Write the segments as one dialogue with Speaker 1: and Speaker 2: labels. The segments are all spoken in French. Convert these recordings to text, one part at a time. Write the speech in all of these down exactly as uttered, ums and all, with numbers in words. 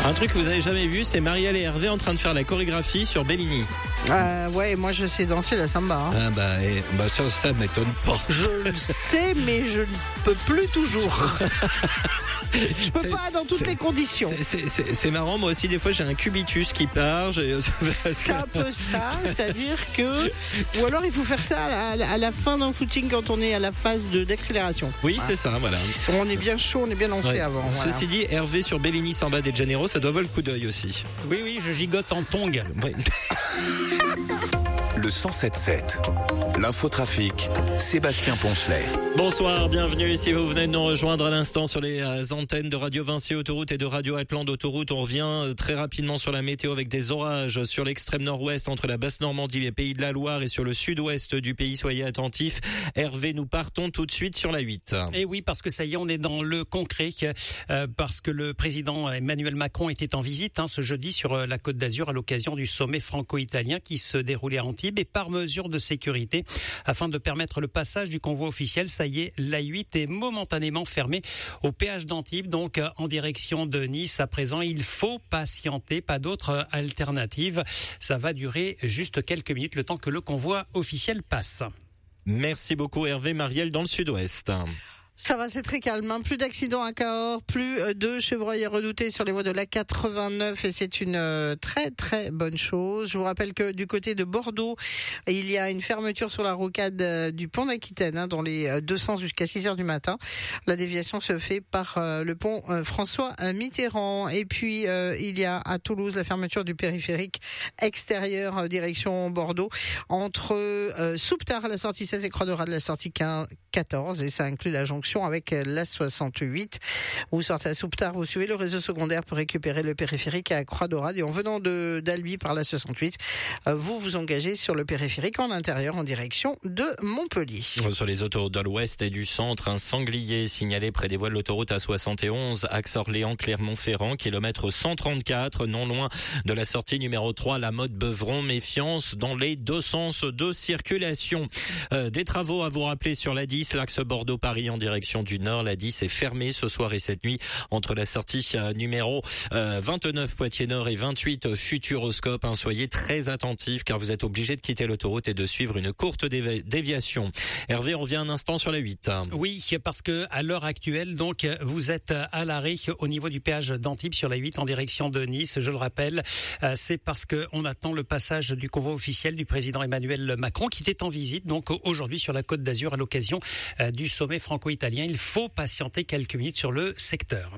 Speaker 1: Un truc que vous avez jamais vu, c'est Marielle et Hervé en train de faire la chorégraphie sur Bellini.
Speaker 2: Euh, ouais, moi je sais danser la samba. Hein.
Speaker 1: Ah bah, et, bah ça, ça m'étonne pas.
Speaker 2: Je le sais, mais je ne peux plus toujours. Je peux
Speaker 1: C'est-
Speaker 2: pas dans toutes
Speaker 1: c'est-
Speaker 2: les conditions.
Speaker 1: C'est, c'est, c'est, c'est marrant, moi aussi des fois j'ai un cubitus qui part. J'ai...
Speaker 2: C'est un peu ça, c'est-à-dire que... Ou alors il faut faire ça à la, à la fin d'un footing quand on est à la phase de, d'accélération.
Speaker 1: Oui,
Speaker 2: Voilà.
Speaker 1: c'est ça, voilà.
Speaker 2: On est bien chaud, on est bien lancé
Speaker 1: Ouais.
Speaker 2: avant. Voilà.
Speaker 1: Ceci dit, Hervé sur Bellini Samba de Janeiro, ça doit valoir le coup d'œil aussi.
Speaker 3: Oui, oui, je gigote en tongue.
Speaker 1: Ouais.
Speaker 4: Le cent sept sept. L'infotrafic, Sébastien Poncelet.
Speaker 1: Bonsoir, bienvenue. Si vous venez de nous rejoindre à l'instant sur les euh, antennes de Radio Vinci Autoroute et de Radio Atlan d'Autoroute, on revient euh, très rapidement sur la météo avec des orages sur l'extrême nord-ouest entre la basse Normandie, les Pays de la Loire et sur le sud-ouest du pays. Soyez attentifs. Hervé, nous partons tout de suite sur la huit.
Speaker 3: Et oui, parce que ça y est, on est dans le concret, euh, parce que le président Emmanuel Macron était en visite hein, ce jeudi sur euh, la Côte d'Azur à l'occasion du sommet franco-italien qui se déroulait à Antibes. Et par mesure de sécurité, afin de permettre le passage du convoi officiel, ça y est, l'A huit est momentanément fermée au péage d'Antibes, donc euh, en direction de Nice. À présent, il faut patienter, pas d'autre euh, alternative. Ça va durer juste quelques minutes, le temps que le convoi officiel passe.
Speaker 1: Merci beaucoup Hervé. Marielle dans le sud-ouest.
Speaker 2: Ça va, c'est très calme. Hein. Plus d'accidents à Cahors, plus de chevreuils redoutés sur les voies de l'A quatre-vingt-neuf et c'est une euh, très très bonne chose. Je vous rappelle que du côté de Bordeaux, il y a une fermeture sur la rocade euh, du pont d'Aquitaine hein, dans les euh, deux sens jusqu'à six heures du matin. La déviation se fait par euh, le pont euh, François Mitterrand. Et puis euh, il y a à Toulouse la fermeture du périphérique extérieur euh, direction Bordeaux entre euh, Souptard, la sortie seize et Croix-de-Rade, la sortie quinze, quatorze et ça inclut la jonction avec la soixante-huit. Vous sortez à Souptard, vous suivez le réseau secondaire pour récupérer le périphérique à Croix-d'Orade et en venant de d'Albi par la soixante-huit, vous vous engagez sur le périphérique en intérieur en direction de Montpellier.
Speaker 1: Sur les autoroutes de l'ouest et du centre, un sanglier signalé près des voies de l'autoroute A soixante et onze, axe Orléans-Clermont-Ferrand, kilomètre cent trente-quatre, non loin de la sortie numéro trois, la mode Beuvron. Méfiance dans les deux sens de circulation. Euh, des travaux à vous rappeler sur la dix, l'axe Bordeaux-Paris en direction du nord. La dix est fermée ce soir et cette nuit entre la sortie euh, numéro euh, vingt-neuf Poitiers-Nord et vingt-huit Futuroscope. Hein, soyez très attentifs car vous êtes obligés de quitter l'autoroute et de suivre une courte dévi- déviation. Hervé, on revient un instant sur la huit.
Speaker 3: Oui, parce que à l'heure actuelle, donc, vous êtes à l'arrêt au niveau du péage d'Antibes sur la huit en direction de Nice. Je le rappelle, c'est parce que on attend le passage du convoi officiel du président Emmanuel Macron qui était en visite donc aujourd'hui sur la Côte d'Azur à l'occasion du sommet franco-italien. Il faut patienter quelques minutes sur le secteur.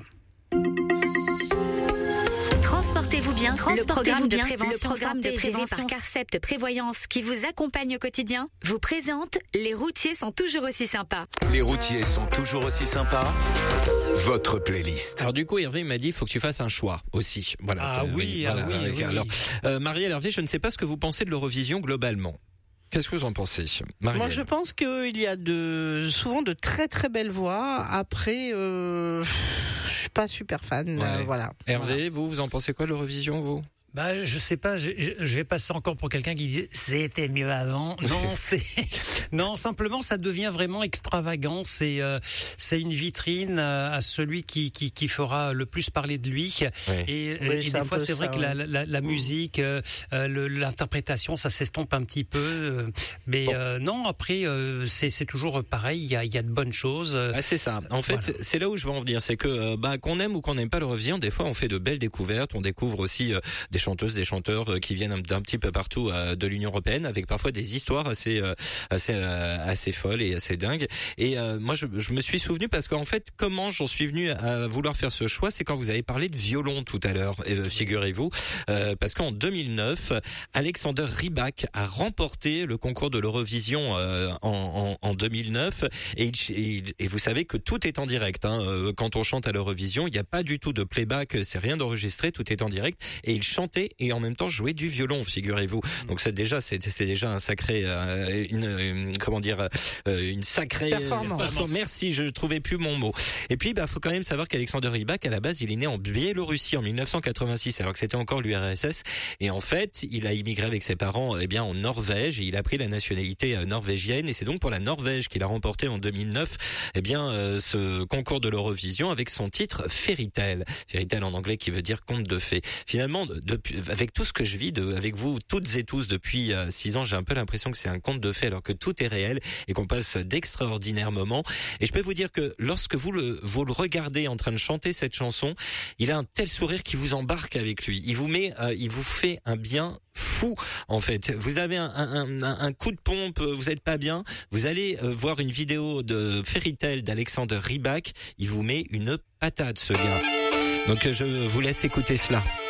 Speaker 5: Transportez-vous bien,
Speaker 6: Le programme de
Speaker 5: bien.
Speaker 6: prévention
Speaker 5: Le programme de
Speaker 6: santé géré
Speaker 5: prévention
Speaker 6: par Carcept Prévoyance qui vous accompagne au quotidien vous présente Les routiers sont toujours aussi sympas.
Speaker 4: Les routiers sont toujours aussi sympas. Votre playlist.
Speaker 1: Alors du coup, Hervé m'a dit, il faut que tu fasses un choix aussi. Voilà.
Speaker 3: Ah
Speaker 1: Euh,
Speaker 3: oui,
Speaker 1: voilà.
Speaker 3: ah oui, oui,
Speaker 1: Alors,
Speaker 3: oui.
Speaker 1: euh, Marielle, Hervé, je ne sais pas ce que vous pensez de l'Eurovision globalement. Qu'est-ce que vous en pensez, Marielle?
Speaker 2: Moi, je pense qu'il y a de souvent de très très belles voix. Après, euh, je suis pas super fan.
Speaker 1: Ouais.
Speaker 2: Euh, voilà.
Speaker 1: Hervé,
Speaker 2: Voilà.
Speaker 1: vous, vous en pensez quoi de l'Eurovision, vous?
Speaker 3: Bah, je sais pas, je, je je vais passer encore pour quelqu'un qui dit c'était mieux avant. Non, c'est non, simplement ça devient vraiment extravagant. C'est euh, c'est une vitrine euh, à celui qui qui qui fera le plus parler de lui.
Speaker 1: Ouais.
Speaker 3: Et,
Speaker 2: Oui,
Speaker 3: et
Speaker 2: c'est
Speaker 3: des
Speaker 2: un
Speaker 3: fois
Speaker 2: peu
Speaker 3: c'est vrai
Speaker 2: ça,
Speaker 3: que
Speaker 2: ouais.
Speaker 3: la, la la musique, euh, euh, le, l'interprétation, ça s'estompe un petit peu. euh, mais
Speaker 1: Bon.
Speaker 3: euh, non, après euh, c'est c'est toujours pareil. Il y a il y a de bonnes choses.
Speaker 1: Ah, c'est ça. En fait,
Speaker 3: Voilà.
Speaker 1: c'est- c'est là où je veux en venir. C'est que, euh, bah, qu'on aime ou qu'on n'aime pas l'Eurovision, des fois, on fait de belles découvertes. On découvre aussi euh, des chanteuses, des chanteurs euh, qui viennent d'un petit peu partout euh, de l'Union européenne, avec parfois des histoires assez, euh, assez, euh, assez folles et assez dingues. Et euh, moi, je, je me suis souvenu parce qu'en fait, comment j'en suis venu à vouloir faire ce choix, c'est quand vous avez parlé de violon tout à l'heure, euh, figurez-vous, euh, parce qu'en deux mille neuf, Alexander Rybak a remporté le concours de l'Eurovision euh, en, en, en deux mille neuf, et, il, et vous savez que tout est en direct. Hein. Quand on chante à l'Eurovision, il n'y a pas du tout de playback, c'est rien d'enregistré, tout est en direct, et il chante chanter et en même temps jouer du violon, figurez-vous. Donc c'est déjà c'est c'est déjà un sacré euh, une, une comment dire euh, une sacrée
Speaker 2: performance.
Speaker 1: performance. Merci, je trouvais plus mon mot. Et puis bah faut quand même savoir qu'Alexander Rybak à la base, il est né en Biélorussie en mille neuf cent quatre-vingt-six alors que c'était encore l'U R S S et en fait, il a immigré avec ses parents eh bien en Norvège et il a pris la nationalité norvégienne et c'est donc pour la Norvège qu'il a remporté en deux mille neuf eh bien euh, ce concours de l'Eurovision avec son titre Fairy Tale. Fairy Tale en anglais qui veut dire conte de fées. Finalement, depuis, avec tout ce que je vis de, avec vous toutes et tous depuis euh, six ans, j'ai un peu l'impression que c'est un conte de fées alors que tout est réel et qu'on passe d'extraordinaires moments. Et je peux vous dire que lorsque vous le, vous le regardez en train de chanter cette chanson, il a un tel sourire qui vous embarque avec lui. Il vous met, euh, il vous fait un bien fou en fait. Vous avez un, un, un, un coup de pompe, vous êtes pas bien, vous allez euh, voir une vidéo de Fairy Tale d'Alexander Rybak, il vous met une patate ce gars. Donc je vous laisse écouter cela.